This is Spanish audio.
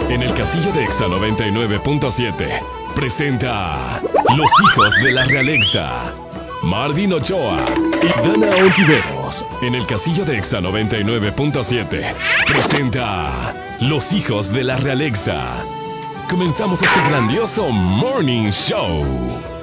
En el casillo de Exa 99.7 presenta Los hijos de la Realexa. Marvin Ochoa y Dana Ontiveros. En el casillo de Exa 99.7 presenta Los hijos de la Realexa. Comenzamos este grandioso Morning Show.